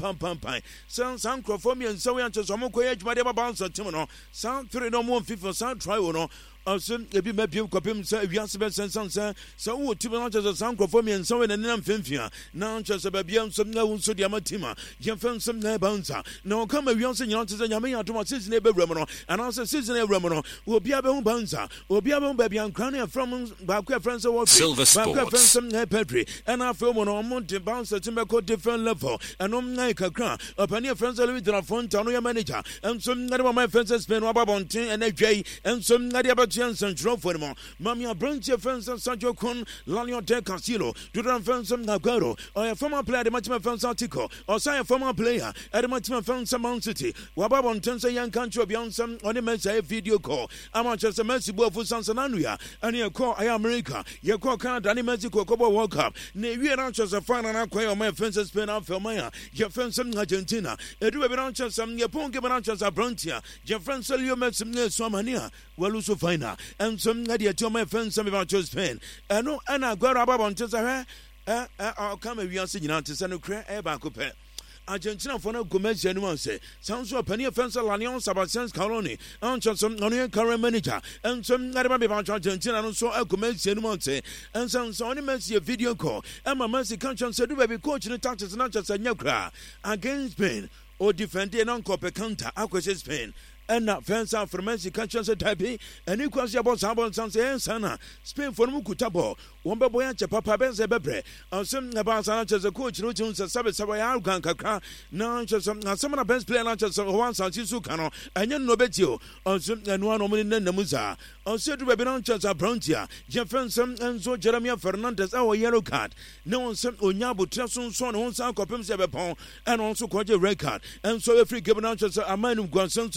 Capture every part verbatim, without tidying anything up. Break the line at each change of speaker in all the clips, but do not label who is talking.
pam pam pam san san crofo mi enso we anche so mo koye adwuma de baba so tim no san three no mo fifo san try wo no also ebi mabiem kopem sa wiase be sensan sa sa wo tim no anche so san crofo mi enso we na nam femfia na anche so ba bia nso na wo nso de amatima ye fem nsem na bouncer na o kama wiase nyina anche so nyame ya to ma season e be wram no and also season e wram no obi abe hu bouncer obi abe hu ba bia nkran e from ba kwa friends wo
Silver Sports
ba kwa friends na petri and after mo no mo de bouncer timbe different level and um na kakra opani friends we dra front no your manager and some ngade my friends Spain wa babonten and adwai and some ngade abatian central for mo mamia branch friends Sancho Kun Lanio de Castillo do dra friends na Guero or a former player the match my friends Article or say a former player at the match my friends Man City wa babonten say young country obiansam on the match video call am Manchester Messi bo fu Sansananua and you call I America you call Canada ni Mexico Copa World Cup na wi Manchester final na kwa my friends Spain and Felmaya your friends Argentina edu be ran chance am ye pon ke ran chance Abrantia your friends Leo Messi ne Somania walu so final and some na de my friends some about Spain and no and I go about on chance eh eh eh come we are seeing now to send cre e ba ko pe Argentina for no Gomez anyone say sounds so penny offense Lanion Sebastian Colony and some non current manager and some not about Argentina and so a Gomez anyone say and some only Messi a video call and my Messi can't say do baby coach in the taxes not just a nyakra against Spain or defend an uncle counter acquisition Spain. And now, fans are from Messi, countries at Taipei, and you can see about Sabon Sanse Sana, Spain for Mukutabo, one boy at Papa Benz Bebre, or some about Sanchez, a coach, Ruchun, Sabbath Savoy, Kaka, now some of the best players of one Sanchisukano, and you know Betio, or some and one woman in the Musa, or said to Babylonchas are Brontia, Jefferson, and so Jeremiah Fernandez, our yellow card. No one sent Onyabu Trasun, son, one sound copim Sebepon, and also quite a red card, and so every Gabonachas are man who goes some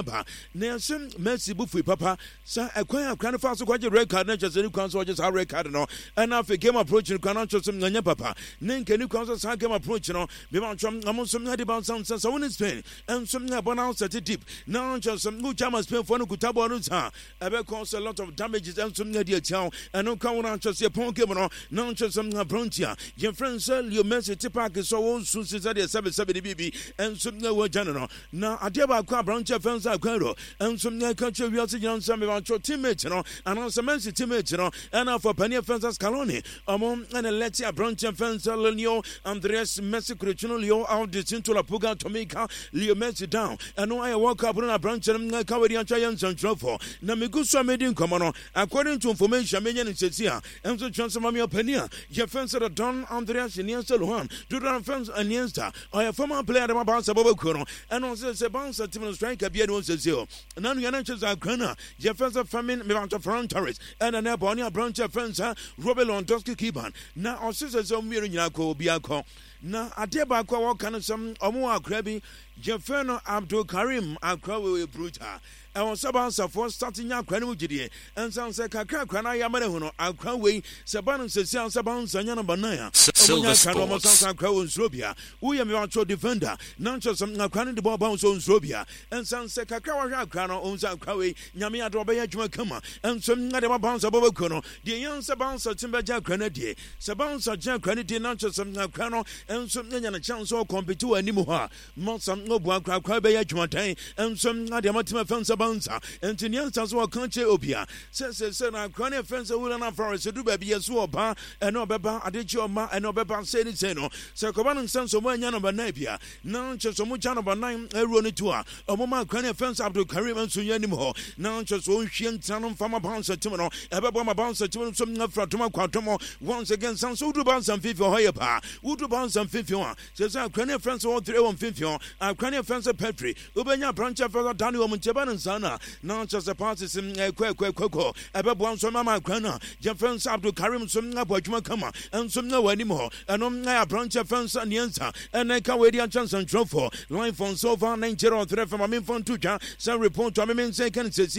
Nelson Messi Buffy Papa, sir, a quite kind of fast quite a red card, not just any council, just a red card, no, and after game approaching Canacho some Nanya Papa, then can you council some game approaching, no, Bivan Trump, among some ninety pounds, some sense in Spain, and some Nabonals at the deep. Now just some good time Spain for no Kutabo, ever caused a lot of damages and some Nadia town, and no count just a punk, no, just some Brontia, your friend, sir, your Messi Tipak is so old, Susie seven seventy B B, and some no general. Now, I dare Brontia fans are Quero, and some country we also young some about your teammates, you know, and also Messi teammates, you know, and for Penny fans Scaloni, among and Letia Brontia fans, Leo, Andres Messi Cristiano Leo, out the Cintura Puga, Tomica, Leo Messi down, and no I walk up on a branch and Kawadi Giants and Trofo. Namigusa made in common, according to information, Minion and Cecia, and so Transformia Penia, your fans are Don Andreas and Niensta Luan, to run fans and Niensta, or a former player of Bounce Abobacuro, and also Sebansa Timon Striker Biano Cecil. None of your natures are Grana, Jefferson Famine, Miranda Front Torres, and an Abonia Branch of friends, Robert Londowski Kiban. Now, our sisters of Mirinaco, Biaco. Now, a debako, what kind of some Omoa Crabby, Jefferno Abdul Karim, Akra Bruta. I was about for starting your cranujidi, and some say Kakra Krana Yamahuno, Akraway, Saban Cecil Saban Sanyana Banaya,
Silver Sports,
Crow and Slobia, we are your defender, none just some Nakran the Bobons on Slobia, and some say Kakra Krana owns Akraway, Yamia Drobaya Jumakama, and some Nadama Bounce above Kono, the young Saban Satimba Jack Grenadier, Saban Sajak Grenadier, not just some Nakrano, and some Nana Chance or Compitu and Nimuha, Monsam no Buakra Crabaya Jumatay, and some Nadiamatima Fans about. And to Niantas or country Opia says, Sir, I can't offense a woman for us to do baby as well, and no Beba, I did your ma, and no Beba said it, no. So, Command and Sons of one Yan of Napia, now just so much on about nine, a running tour, a woman can't offense up to Karim and Suyanimo, now just one shin town from a bounce at Timon, a Baba bounce at Timon, some from Toma Quatomo, once again, some so to bounce and fifty or higher pa, would to bounce and fifty one, says I can't offense all three on fifty one, I can't offense a Petri, Ubania branch of Father Daniel Munchaban and Sana. Not just a party in a quick, quick, quick, about one so Mamma Grana, Jefferson Abdul Karim, some Nabajuma Kama, and some no anymore, and on a branch of fence and Yensa, and I can't wait your chance and trophy. Line from so far, nine zero three from a min from Tuja, some report to a min second.